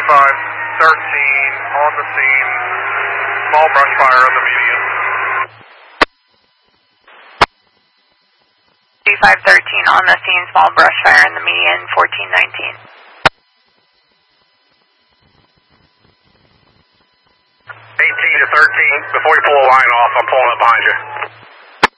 on the scene, small brush fire on the median. 2513 on the scene, small brush fire in the median, 1419. 18 to 13, before you pull the line off, I'm pulling up behind you.